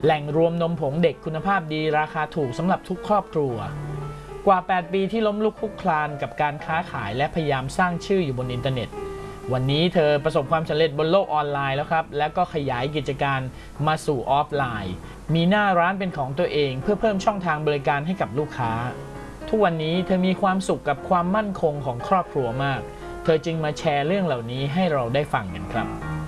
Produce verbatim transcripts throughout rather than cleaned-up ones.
แหล่งรวมนมผงเด็กคุณภาพดีราคาถูกสำหรับทุกครอบครัวกว่าแปดปีที่ล้มลุกคลุกคลานกับการค้าขายและพยายามสร้างชื่ออยู่บนอินเทอร์เน็ตวันนี้เธอประสบความสำเร็จบนโลกออนไลน์แล้วครับแล้วก็ขยายกิจการมาสู่ออฟไลน์มีหน้าร้านเป็นของตัวเองเพื่อเพิ่มช่องทางบริการให้กับลูกค้าทุกวันนี้เธอมีความสุขกับความมั่นคงของครอบครัวมากเธอจึงมาแชร์เรื่องเหล่านี้ให้เราได้ฟังกันครับ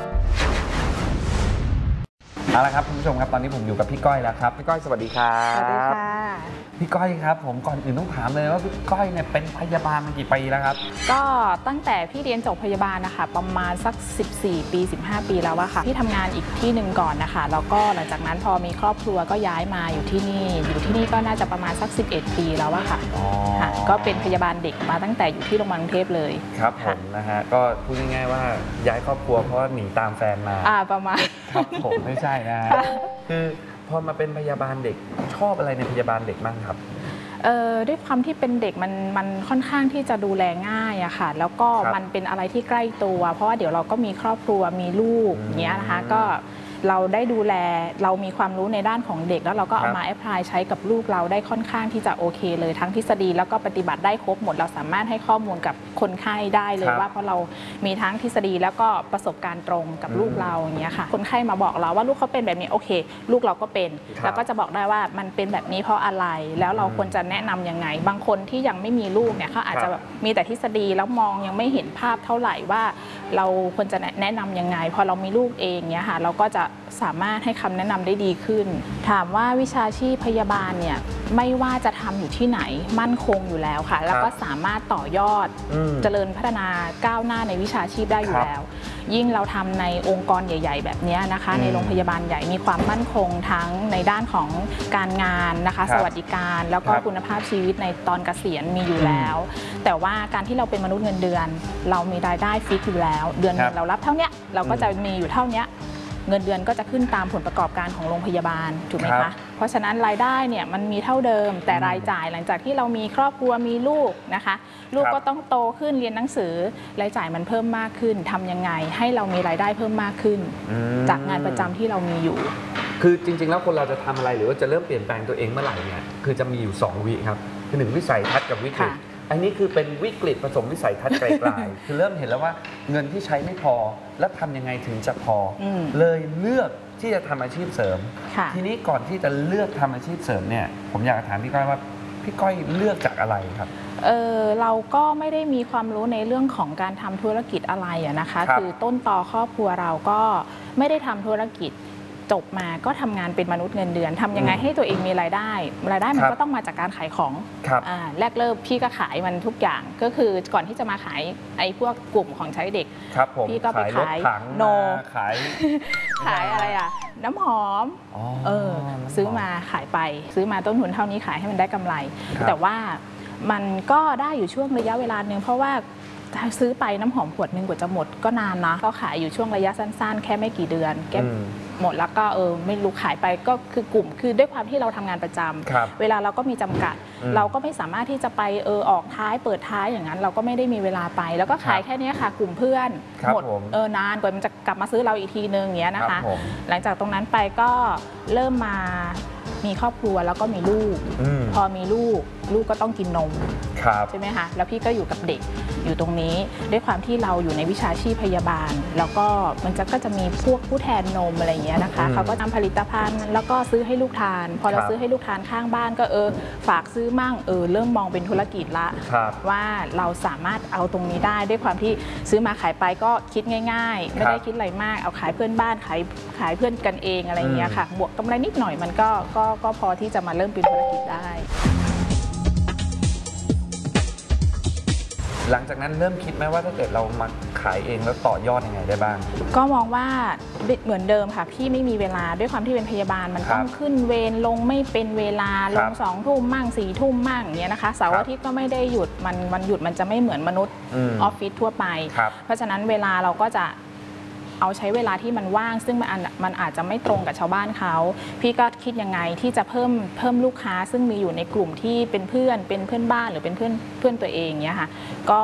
เอาละครับคุณผู้ชมครับตอนนี้ผมอยู่กับพี่ก้อยแล้วครับพี่ก้อยสวัสดีครับสวัสดีค่ะพี่ก้อยครับผมก่อนอื่นต้องถามเลยว่าพี่ก้อยเนี่ยเป็นพยาบาลมากี่ปีแล้วครับก็ตั้งแต่พี่เรียนจบพยาบาลนะคะประมาณสักสิบสี่ปีสิบห้าปีแล้วอะค่ะพี่ทำงานอีกที่หนึ่งก่อนนะคะแล้วก็หลังจากนั้นพอมีครอบครัวก็ย้ายมาอยู่ที่นี่อยู่ที่นี่ก็น่าจะประมาณสักสิบเอ็ดปีแล้วอะค่ะค่ะก็เป็นพยาบาลเด็กมาตั้งแต่อยู่ที่โรงพยาบาลกรุงเทพเลยครับผมนะฮะก็พูดง่ายๆว่าย้ายครอบครัวเพราะว่าหนีตามแฟนมาอ่าประมาณครับผมไม่ใช่นะฮะคือพอมาเป็นพยาบาลเด็กชอบอะไรในพยาบาลเด็กบ้างครับเอ่อด้วยความที่เป็นเด็กมันมันค่อนข้างที่จะดูแลง่ายอะค่ะแล้วก็มันเป็นอะไรที่ใกล้ตัวเพราะว่าเดี๋ยวเราก็มีครอบครัวมีลูกอย่างเงี้ยนะคะก็เราได้ดูแลเรามีความรู้ในด้านของเด็กแล้วเราก็เอามาแอพพลายใช้กับลูกเราได้ค่อนข้างที่จะโอเคเลยทั้งทฤษฎีแล้วก็ปฏิบัติได้ครบหมดเราสามารถให้ข้อมูลกับคนไข้ได้เลยว่าเพราะเรามีทั้งทฤษฎีแล้วก็ประสบการณ์ตรงกับลูกเราอย่างเงี้ยค่ะคนไข้มาบอกเราว่าลูกเขาเป็นแบบนี้โอเคลูกเราก็เป็นแล้วก็จะบอกได้ว่ามันเป็นแบบนี้เพราะอะไรแล้วเราควรจะแนะนํำยังไงบางคนที่ยังไม่มีลูกเนี่ยเขาอาจจะแบบมีแต่ทฤษฎีแล้วมองยังไม่เห็นภาพเท่าไหร่ว่าเราควรจะแนะนำยังไงพอเรามีลูกเองเนี่ยค่ะเราก็จะสามารถให้คำแนะนำได้ดีขึ้นถามว่าวิชาชีพพยาบาลเนี่ยไม่ว่าจะทำอยู่ที่ไหนมั่นคงอยู่แล้วค่ะแล้วก็สามารถต่อยอดเจริญพัฒนาก้าวหน้าในวิชาชีพได้อยู่แล้วยิ่งเราทำในองค์กรใหญ่ๆแบบนี้นะคะในโรงพยาบาลใหญ่มีความมั่นคงทั้งในด้านของการงานนะคะสวัสดิการแล้วก็คุณภาพชีวิตในตอนเกษียณมีอยู่แล้วแต่ว่าการที่เราเป็นมนุษย์เงินเดือนเรามีรายได้ฟิกอยู่แล้วเดือนนึงเรารับเท่านี้เราก็จะมีอยู่เท่านี้เงินเดือนก็จะขึ้นตามผลประกอบการของโรงพยาบาลถูกไหมคะเพราะฉะนั้นรายได้เนี่ยมันมีเท่าเดิมแต่รายจ่ายหลังจากที่เรามีครอบครัวมีลูกนะคะลูกก็ต้องโตขึ้นเรียนหนังสือรายจ่ายมันเพิ่มมากขึ้นทำยังไงให้เรามีรายได้เพิ่มมากขึ้นจากงานประจำที่เรามีอยู่คือจริงๆแล้วคนเราจะทำอะไรหรือว่าจะเริ่มเปลี่ยนแปลงตัวเองเมื่อไหร่เนี่ยคือจะมีอยู่สองวิครับคือหนึ่งวิสัยทัศน์กับวิกฤตอันนี้คือเป็นวิกฤตผสมวิสัยทัศน์ไกลๆคือเริ่มเห็นแล้วว่าเงินที่ใช้ไม่พอแล้วทำยังไงถึงจะพอเลยเลือกที่จะทำอาชีพเสริมทีนี้ก่อนที่จะเลือกทำอาชีพเสริมเนี่ยผมอยากถามพี่ก้อยว่าพี่ก้อยเลือกจากอะไรครับเออเราก็ไม่ได้มีความรู้ในเรื่องของการทำธุรกิจอะไรอะนะคะคือต้นตอครอบครัวเราก็ไม่ได้ทำธุรกิจจบมาก็ทำงานเป็นมนุษย์เงินเดือนทำยังไงให้ตัวเองมีรายได้รายได้มันก็ต้องมาจากการขายของแรกเริ่มพี่ก็ขายมันทุกอย่างก็คือก่อนที่จะมาขายไอ้พวกกลุ่มของใช้เด็กพี่ก็ไปขายโนขายขายอะไรอ่ะน้ำหอมเออซื้อมาขายไปซื้อมาต้นทุนเท่านี้ขายให้มันได้กำไรแต่ว่ามันก็ได้อยู่ช่วงระยะเวลาหนึ่งเพราะว่าซื้อไปน้ำหอมขวดหนึ่งกว่าจะหมดก็นานนะก็ขายอยู่ช่วงระยะสั้นๆแค่ไม่กี่เดือนแกหมดแล้วก็เออไม่รู้ขายไปก็คือกลุ่มคือด้วยความที่เราทำงานประจำเวลาเราก็มีจำกัดเราก็ไม่สามารถที่จะไปเออออกท้ายเปิดท้ายอย่างนั้นเราก็ไม่ได้มีเวลาไปแล้วก็ขายแค่นี้ค่ะกลุ่มเพื่อนหมดเออนานกว่ามันจะกลับมาซื้อเราอีกทีนึงเนี้ยนะคะหลังจากตรงนั้นไปก็เริ่มมามีครอบครัวแล้วก็มีลูกพอมีลูกลูกก็ต้องกินนมใช่ไหมคะแล้วพี่ก็อยู่กับเด็กอยู่ตรงนี้ด้วยความที่เราอยู่ในวิชาชีพพยาบาลแล้วก็มันจะก็จะมีพวกผู้แทนนมอะไรอย่างเงี้ยนะคะเขาก็นำผลิตภัณฑ์แล้วก็ซื้อให้ลูกทานพอเราซื้อให้ลูกทานข้างบ้านก็เออฝากซื้อมั่งเออเริ่มมองเป็นธุรกิจละว่าเราสามารถเอาตรงนี้ได้ด้วยความที่ซื้อมาขายไปก็คิดง่ายๆไม่ได้คิดอะไรมากเอาขายเพื่อนบ้านขายขายเพื่อนกันเองอะไรอย่างเงี้ยค่ะบวกกำไรนิดหน่อยมันก็ก็ก็พอที่จะมาเริ่มเป็นธุรกิจได้หลังจากนั้นเริ่มคิดไหมว่าถ้าเกิดเรามาขายเองแล้วต่อยอดยังไงได้บ้างก็มองว่าเหมือนเดิมค่ะพี่ไม่มีเวลาด้วยความที่เป็นพยาบาลมันต้องขึ้นเวรลงไม่เป็นเวลาลงสองทุ่มมั่งสี่ทุ่มมั่งอย่างเงี้ยนะคะเสาร์อาทิตย์ก็ไม่ได้หยุดมันวันหยุดมันจะไม่เหมือนมนุษย์ออฟฟิศทั่วไปเพราะฉะนั้นเวลาเราก็จะเอาใช้เวลาที่มันว่างซึ่งมันมันอาจจะไม่ตรงกับชาวบ้านเขาพี่ก็คิดยังไงที่จะเพิ่มเพิ่มลูกค้าซึ่งมีอยู่ในกลุ่มที่เป็นเพื่อนเป็นเพื่อนบ้านหรือเป็นเพื่อนเพื่อนตัวเองเนี้ยค่ะก็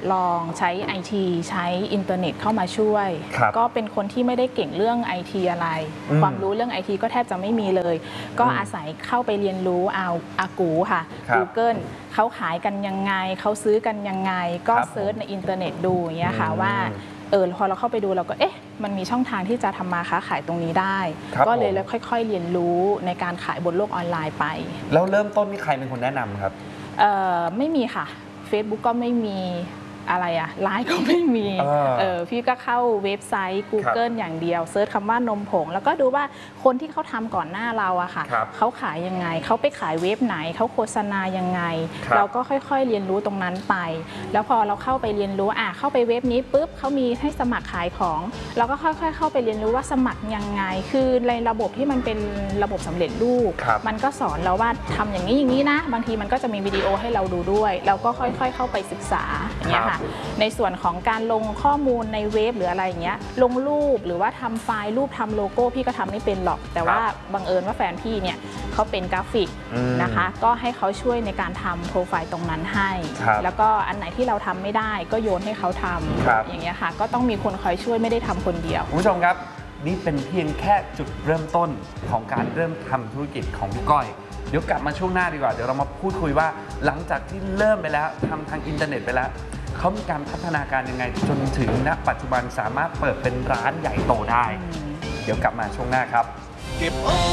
ลองใช้ ไอ ที ใช้อินเทอร์เน็ตเข้ามาช่วย ก็เป็นคนที่ไม่ได้เก่งเรื่อง ไอ ที อะไร ความรู้เรื่อง ไอ ที ก็แทบจะไม่มีเลย ก็อาศัยเข้าไปเรียนรู้เอาอากูค่ะ Google เขาขายกันยังไงเขาซื้อกันยังไงก็เซิร์ชในอินเทอร์เน็ตดูอย่างเงี้ยค่ะว่าเออพอเราเข้าไปดูเราก็เอ๊ะมันมีช่องทางที่จะทำมาค้าขายตรงนี้ได้ก็เลยแล้วค่อยๆเรียนรู้ในการขายบนโลกออนไลน์ไปแล้วเริ่มต้นนี่ใครเป็นคนแนะนำครับเอ่อไม่มีค่ะ Facebook ก็ไม่มีอะไรอะไลน์ก็ไม่มีเออพี่ก็เข้าเว็บไซต์ Google อย่างเดียวเซิร์ชคำว่านมผงแล้วก็ดูว่าคนที่เขาทำก่อนหน้าเราอะค่ะเขาขายยังไงเขาไปขายเว็บไหนเขาโฆษณายังไงเราก็ค่อยๆเรียนรู้ตรงนั้นไปแล้วพอเราเข้าไปเรียนรู้อ่ะเข้าไปเว็บนี้ปุ๊บเขามีให้สมัครขายของเราก็ค่อยๆเข้าไปเรียนรู้ว่าสมัครยังไงคือในระบบที่มันเป็นระบบสำเร็จรูปมันก็สอนเราว่าทำอย่างนี้อย่างนี้นะบางทีมันก็จะมีวิดีโอให้เราดูด้วยเราก็ค่อยๆเข้าไปศึกษาอย่างเงี้ยค่ะในส่วนของการลงข้อมูลในเว็บหรืออะไรอย่างเงี้ยลงรูปหรือว่าทำไฟล์รูปทำโลโก้พี่ก็ทำไม่เป็นหรอกแต่ว่าบังเอิญว่าแฟนพี่เนี่ยเขาเป็นกราฟิกนะคะก็ให้เขาช่วยในการทำโปรไฟล์ตรงนั้นให้แล้วก็อันไหนที่เราทำไม่ได้ก็โยนให้เขาทำอย่างเงี้ยค่ะก็ต้องมีคนคอยช่วยไม่ได้ทำคนเดียวคุณผู้ชมครับนี่เป็นเพียงแค่จุดเริ่มต้นของการเริ่มทำธุรกิจของพี่ก้อยเดี๋ยวกลับมาช่วงหน้าดีกว่าเดี๋ยวเรามาพูดคุยว่าหลังจากที่เริ่มไปแล้วทำทางอินเทอร์เน็ตไปแล้วเขามีการพัฒนาการยังไงจนถึงณปัจจุบันสามารถเปิดเป็นร้านใหญ่โตได้เดี๋ยวกลับมาช่วงหน้าครับ